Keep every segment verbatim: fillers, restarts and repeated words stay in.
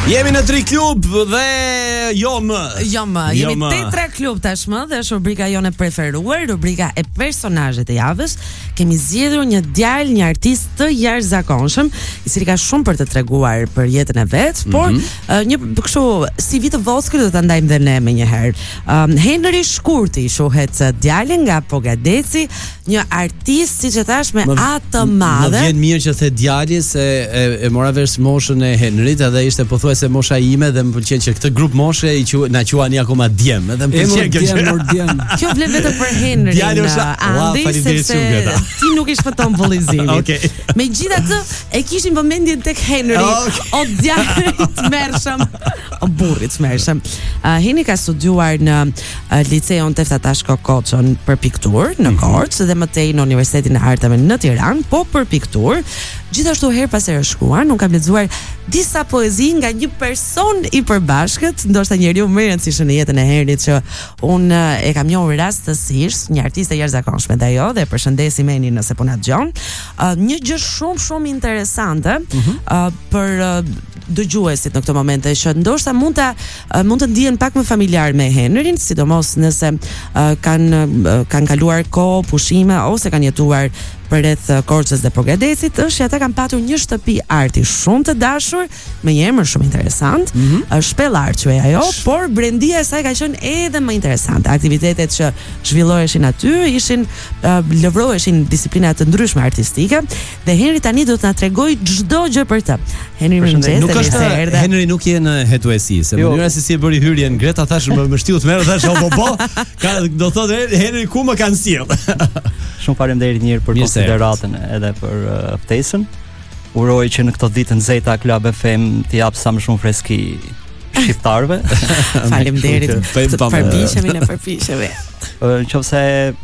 Jemi në Tri Klub dhe jo më. Jo më, jemi Tetra Klub tashmë dhe është rubrika jone preferuar, rubrika e personazhet e javës. Kemi zgjedhur një djalë, një artist të jashtëzakonshëm, i cili ka shumë për të treguar për jetën e vet, mm-hmm. por uh, një kështu si vit të voskër do ta ndajmë dhe ne më një herë. Um, Henry Shkurti quhet djalë nga Pogadeci, një artist siç e thash me A të madhe. Më vjen mirë që the djali se e, e mora vesh moshën e Henryt, edhe ishte pothuajse mosha ime dhe më pëlqen që këtë grup moshe i quaj na quani akoma djem, edhe më pëlqen kjo që kjo vlen vetëm për Henry. Djali është Andi, sepse ti nuk i shpëton bullizimit. Okay. Megjithatë e kishin vëmendjen tek Henry, okay. O djali i tmerrshëm, o burri i tmerrshëm. Uh, Henry ka studiuar në uh, liceun Teftatash Kokoçon për pikturë në mm-hmm. Korçë dhe mëtej në Universitetin e Arteve në Tiranë, po për pikturë. Gjithashtu her pas here shkruan, nuk kam lexuar disa poezi nga një person i përbashkët, ndoshta njeriu më i rëndësishëm në jetën e Henryt që unë e kam njohur rastësisht, një artiste e jashtëzakonshme dhe ajo, dhe përshëndesim Eni nëse po na dëgjon. Uh, një gjë shumë shumë interesante mm-hmm. uh, për uh, dëgjuesit në këtë moment, që ndoshta mund ta uh, mund të ndihen pak më familjar me Henryn, sidomos nëse uh, kanë uh, kanë kaluar kohë, pushime ose kanë jetuar përreth Korçës dhe Pogadecit, është që ata kanë patur një shtëpi arti shumë të dashur, me një emër shumë interesant, mm-hmm. Shpellar quhej ajo, por brendia e saj ka qenë edhe më interesante. Aktivitetet që zhvilloheshin aty ishin uh, lëvroheshin disiplina të ndryshme artistike, dhe Henry tani do të na tregoj çdo gjë për të. Henry mëngjes, nuk është Henry nuk je në hetuesi, se mënyra se si e bëri hyrjen Greta thash më më shtiu të merr thash o po po, ka do thotë Henry ku më kanë sjell. Shumë faleminderit njëherë për konsideratën edhe për uh, ftesën. Uroj që në këto ditë nxehta Club F M t'i jap sa më shumë freski shqiptarëve. Faleminderit. Përpiqemi ne përpiqemi. Ë nëse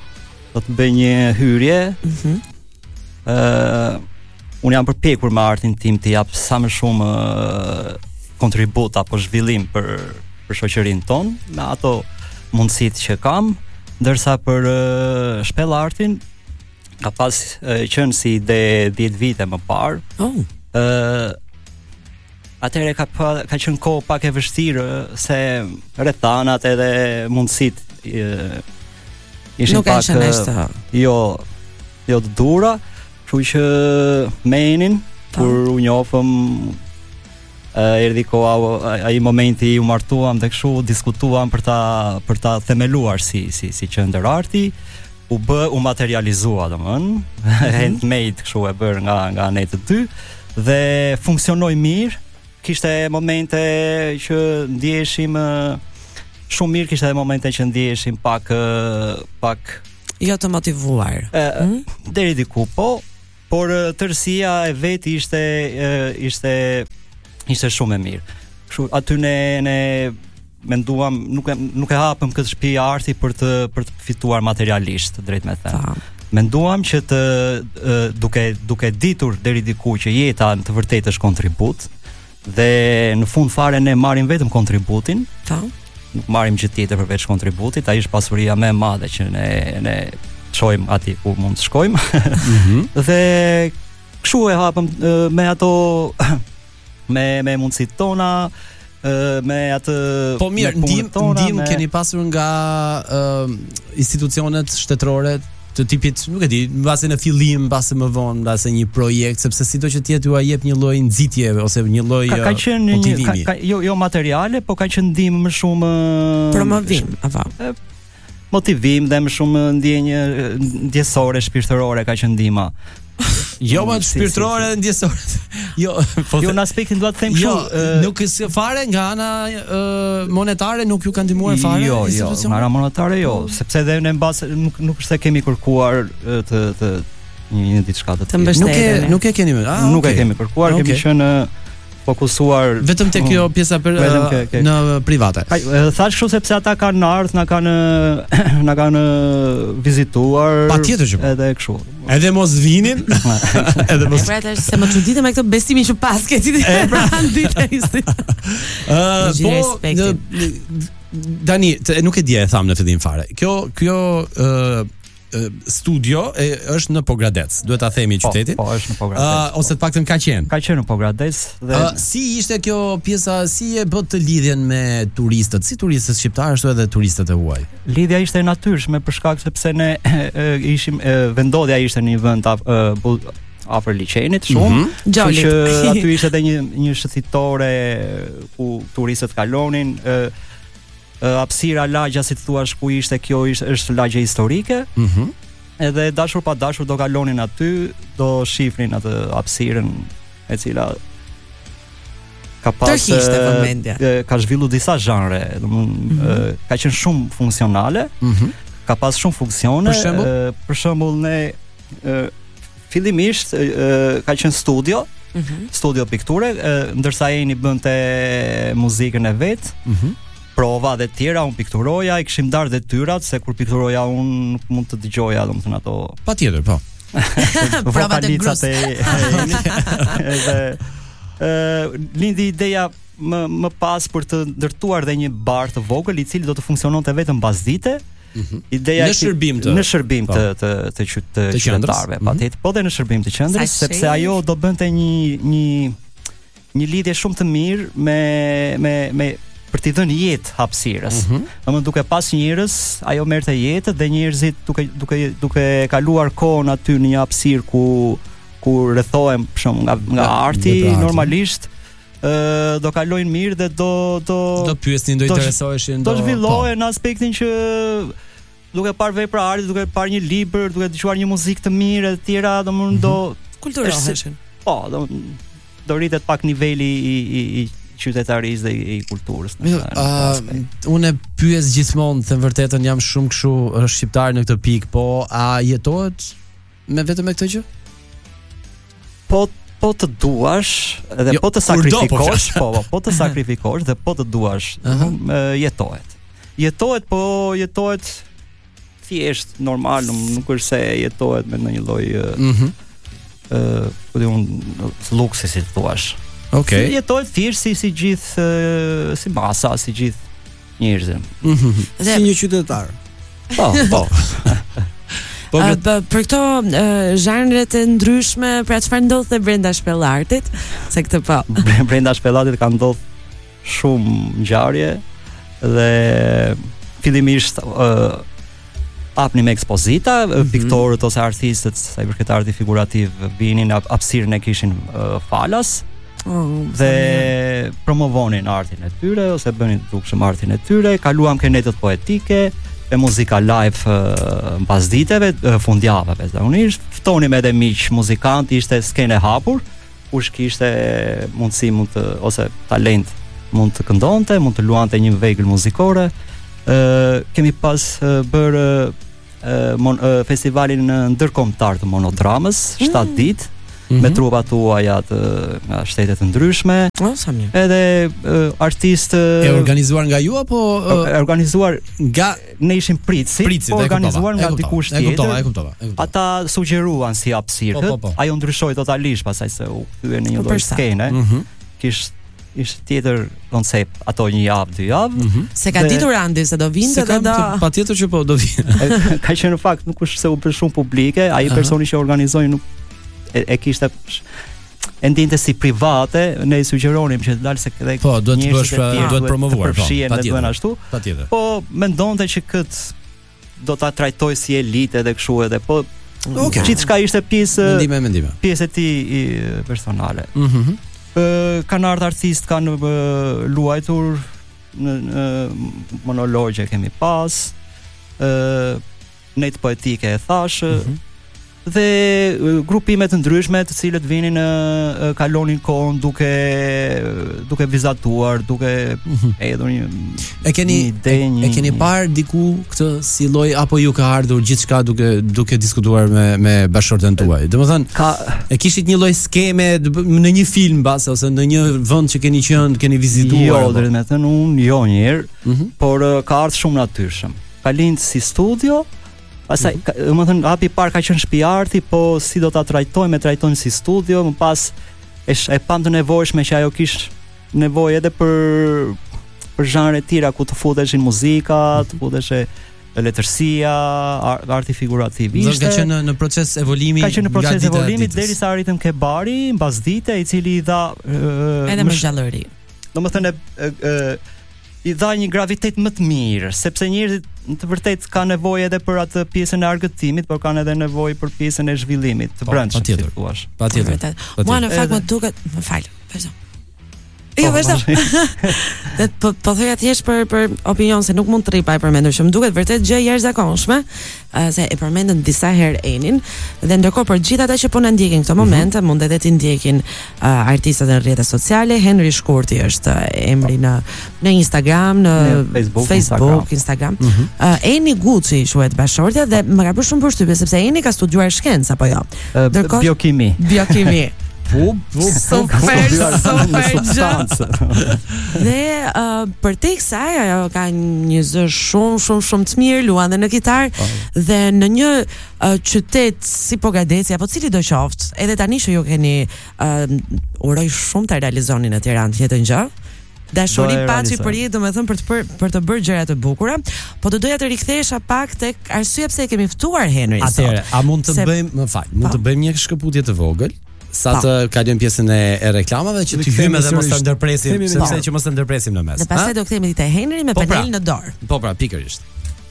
do të bëj një hyrje, ë mm-hmm. uh, unë jam përpjekur me artin tim t'i jap sa më shumë uh, kontribut apo zhvillim për për shoqërinë tonë me ato mundësitë që kam. Ndërsa për uh, shpellartin ka pas uh, qenë si ide dhjetë vite më parë. Oh. Uh, atëherë ka pa, ka qenë kohë pak e vështirë se rrethanat edhe mundësitë uh, ishin nuk pak uh, jo jo të dhura, kështu që menin kur u njohëm Uh, erdhi koha ai momenti u martuam dhe kështu diskutuam për ta për ta themeluar si si si qendër arti, u bë u materializua domthon mm-hmm. handmade kështu e bër nga nga ne të dy dhe funksionoi mirë. Kishte momente që ndjeheshim uh, shumë mirë, kishte edhe momente që ndjeheshim pak uh, pak jo të motivuar. Uh, mm-hmm. Deri diku po, por uh, tërësia e vet ishte uh, ishte ishte shumë e mirë. Kështu aty ne ne menduam nuk e nuk e hapëm këtë shtëpi arti për të për të fituar materialisht, drejt me thënë. Menduam që të uh, duke duke ditur deri diku që jeta në të vërtetë është kontribut dhe në fund fare ne marrim vetëm kontributin. Po. Nuk marrim gjë tjetër përveç kontributit, ai është pasuria më e madhe që ne ne çojmë aty ku mund të shkojmë. Mm-hmm. Dhe kështu e hapëm uh, me ato me me mundësitë tona, uh, me atë po mirë, ndim ndim me... keni pasur nga uh, institucionet shtetërore të tipit, nuk e di, mbase në fillim, mbase më vonë, mbase një projekt, sepse sido që ti t'ua jep një lloj nxitje ose një lloj ka, ka qenë motivimi. Ka, ka, jo jo materiale, po ka qenë ndihmë më shumë promovim, apo motivim dhe më shumë ndjenjë ndjesore, shpirtërore ka qenë ndihma. Jo më shpirtërore dhe ndjesore. Jo, po jo në aspektin dua të them kështu, jo, uh, nuk është fare nga ana uh, monetare nuk ju kanë ndihmuar fare. Jo, jo, nga ana monetare jo, sepse edhe ne mbas nuk nuk është se kemi kërkuar të të një, një diçka të tillë. Nuk e nuk e keni më. Ah, nuk okay. e kemi kërkuar, okay. Kemi qenë fokusuar vetëm tek kjo pjesa për uh, ke, ke. Në private. Ai thash kështu sepse ata kanë ardhur, na kanë na kanë vizituar. Patjetër që po. Edhe kështu. Edhe mos vinin. Edhe mos. Pra tash se më çuditë me këtë besimin që pas ke ti. E pra ditë ishte. Ë po Dani, nuk e di e tham në fillim fare. Kjo kjo ë studio e, është në Pogradec. Duhet ta themi qytetin. Po, po, është në Pogradec. Uh, ose të paktën ka qenë. Ka qenë në Pogradec dhe uh, si ishte kjo pjesa, si e bë të lidhjen me turistët, si turistët shqiptarë ashtu edhe turistët e huaj? Lidhja ishte e natyrshme për shkak sepse ne e, e, ishim e, vendodhja ishte në një vend af, e, afër liçenit shumë, mm -hmm. që aty ishte edhe një një shëtitore ku turistët kalonin, e, hapësira lagja, si të thuash, ku ishte kjo ishte është lagje historike. Mhm. Edhe dashur pa dashur do kalonin aty, do shifnin atë hapësirën e cila ka pas e, ka zhvillu disa zhanre, domthon mm -hmm. ka qenë shumë funksionale, mm -hmm. ka pas shumë funksione. Për shembull, e, për shembull ne e, fillimisht e, ka qenë studio, mm -hmm. studio pikture, e, ndërsa Eni bënte muzikën e vet. Mhm. Mm Prova dhe tjera, unë pikturoja, i kishim darë detyrat, se kur pikturoja unë nuk mund të dëgjoja, domethënë ato. Patjetër, po. Vokalicat e edhe ë lindi ideja më më pas për të ndërtuar dhe një bar të vogël i cili do të funksiononte vetëm mbasdite. Mm-hmm. Ideja në shërbim të në shërbim të të të, të, të qytetarëve, mm-hmm. patjetër, po dhe në shërbim të qendrës, sepse ajo do bënte një një një lidhje shumë të mirë me me me për t'i dhënë jetë hapësirës. Mm -hmm. Domethënë duke pas njerëz, ajo merrte jetë dhe njerëzit duke duke duke kaluar kohën aty në një hapësirë ku ku rrethohen për shembull nga nga arti, normalisht ë do kalojnë mirë dhe do do do pyesnin, do interesoheshin, do zhvillohen në aspektin që duke parë vepra arti, duke parë një libër, duke dëgjuar një muzikë të mirë e të tjera, domethënë mm -hmm. do kulturoheshin. Po, do do rritet pak niveli i i, i qytetarisë dhe i kulturës. Uh, unë e pyes gjithmonë, të vërtetën jam shumë kështu shqiptar në këtë pikë, po a jetohet me vetëm me këtë gjë? Po po të duash dhe jo, po të sakrifikosh, po, po, po të sakrifikosh dhe po të duash, uh -huh. jetohet. Jetohet, po jetohet thjesht normal, nuk është se jetohet me ndonjë lloj ë mhm. ë po diun luksi, si thuash. Okej. Okay. Jetohet thjesht si si gjithë uh, si masa, si gjithë njerëzit. Mhm. Dhe si një qytetar. Po, po. Po uh, për këto uh, zhanret e ndryshme, pra çfarë ndodh te brenda shpellartit? Se këtë po. Brenda shpellartit ka ndodh shumë ngjarje dhe fillimisht uh, hapnim ekspozita, mm -hmm. piktorët ose artistët, sa i përket arti figurativ, vinin, hapësirën e kishin uh, falas. Oh, dhe promovonin artin e tyre ose bënin dukshëm artin e tyre, kaluam kenetët poetike e muzika live uh, mbasditeve, uh, fundjavave zakonisht, ftonim edhe miq muzikantë, ishte skenë e hapur, kush kishte mundësi mund të ose talent mund të këndonte, mund të luante një vegël muzikore. Uh, kemi pas uh, bërë uh, mon, uh, festivalin ndërkombëtar të monodramës, shtatë mm. ditë. Mm-hmm. Me trupa tuaja të nga shtete të ndryshme. Oh, sa mirë. Edhe uh, artistë uh, e organizuar nga ju apo uh, e organizuar nga ne ishim pritësit, pritësit, po organizuar nga dikush tjetër. E kuptova, e kuptova. Ata sugjeruan si hapësirë. Po, po, po. Ajo ndryshoi totalisht pasaj se u kthye në një lloj skene. Mhm. Kish ishte tjetër koncept ato një javë, dy javë. Mm -hmm. Se ka ditur Andi se do vinte dhe do. Patjetër që po do vinte. Ka qenë në fakt nuk është se u bë shumë publike, ai uh -huh. personi që organizoi nuk e, e kishte e ndinte si private, ne i sugjeronim që të dalë se edhe po duhet të bësh, duhet promovuar, po patjetër ashtu. Patjetër. Po mendonte që kët do ta trajtoj si elite edhe kështu edhe, po okay. Gjithçka ishte pjesë mendime mendime. Pjesë e tij personale. Mhm. Mm Ë kanë ardhur artistë, kanë luajtur në, në monologje kemi pas, ë net poetike e thash, mm -hmm. dhe grupime të ndryshme të cilët vinin në kalonin kohën duke duke vizatuar, duke mm -hmm. hedhur një e keni një ide, një, e keni parë diku këtë si lloj apo ju ka ardhur gjithçka duke duke diskutuar me me bashkëshortën tuaj. Domethënë ka e kishit një lloj skeme në një film base ose në një vend që keni qenë, keni vizituar. Jo, drejt me thënë unë jo një herë, mm -hmm. por ka ardhur shumë natyrshëm. Ka lind si studio. Pastaj, mm -hmm. më thënë, hapi parë ka qenë shtëpi arti, po si do ta trajtojmë, e trajtojmë si studio, më pas e, e pam të nevojshme që ajo kish nevojë edhe për për zhanre tjera ku të futeshin muzika, mm -hmm. të futesh letërsia, arti figurativist. Ka qenë në proces evolimi. Ka qenë në proces evolimi derisa arritëm ke Bari, mbas dite, i cili i dha edhe më gjallëri. Domethënë i dha një gravitet më të mirë, sepse njerëzit në të vërtetë kanë nevojë edhe për atë pjesën e argëtimit, por kanë edhe nevojë për pjesën e zhvillimit të brendshëm, si thua. Patjetër. Mua në fakt më duket, më fal, vazhdo. Jo, vazhdo. Dhe po po thoya thjesht për për opinion se nuk mund të rripaj përmendur që më duket vërtet gjë jashtëzakonshme, se e përmendën disa herë Enin, dhe ndërkohë për gjithë ata që po na ndjekin këto momente, mm -hmm. mund edhe ti ndjekin uh, artistët në rrjetet sociale. Henry Shkurti është emri në në Instagram, në Facebook, Facebook, Instagram. Instagram. Mm -hmm. uh, Eni Gucci quhet bashortja dhe më ka bërë shumë përshtypje sepse Eni ka studiuar shkencë apo jo? Uh, Ndërkohë biokimi. Biokimi. Po, po, super, super. Dhe uh, për te kësaj ajo ka një zë shumë shumë shumë të mirë, luan dhe në kitar oh. dhe në një uh, qytet si Pogadeci apo cili do qoftë, edhe tani që ju keni uh, uroj shumë të realizoni në Tiranë jetën gjë. Dashuri paçi për jetë, domethënë për të për, për të bërë gjëra të bukura, po do doja të rikthehesha pak tek arsye pse e kemi ftuar Henry sot. Atëherë, a mund të Se... bëjmë, më fal, mund pa. të bëjmë një shkëputje të vogël? Sa të kalojmë pjesën e, e reklamave që të hyjmë edhe mos ta ndërpresim, sepse që mos ta ndërpresim në mes. Dhe pastaj do kthehemi te Henry me po panel pra, në dorë. Po pra, pikërisht.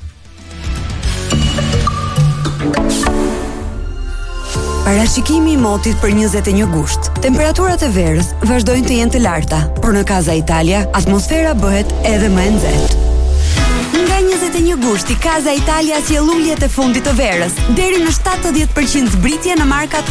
Parashikimi i motit për njëzet e një gusht. Temperaturat e verës vazhdojnë të jenë të larta, por në Casa Italia atmosfera bëhet edhe më e nxehtë. Nga njëzet e një gushti, Casa Italia sjell uljet e fundit të verës, deri në shtatëdhjetë përqind zbritje në markat